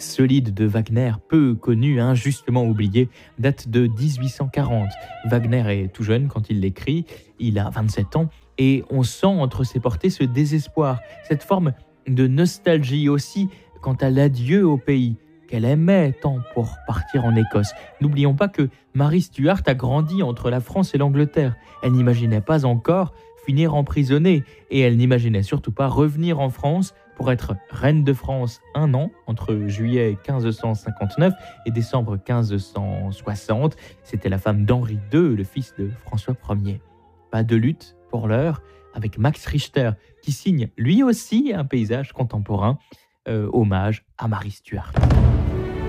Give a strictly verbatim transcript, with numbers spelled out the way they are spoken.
solide de Wagner, peu connu, injustement oublié, date de dix-huit cent quarante. Wagner est tout jeune quand il l'écrit, il a vingt-sept ans, et on sent entre ses portées ce désespoir, cette forme de nostalgie aussi quant à l'adieu au pays qu'elle aimait tant pour partir en Écosse. N'oublions pas que Marie Stuart a grandi entre la France et l'Angleterre. Elle n'imaginait pas encore finir emprisonnée et elle n'imaginait surtout pas revenir en France pour être reine de France un an, entre juillet quinze cent cinquante-neuf et décembre quinze cent soixante. C'était la femme d'Henri deux, le fils de François Ier. Pas de lutte pour l'heure, avec Max Richter, qui signe lui aussi un paysage contemporain, euh, hommage à Marie Stuart.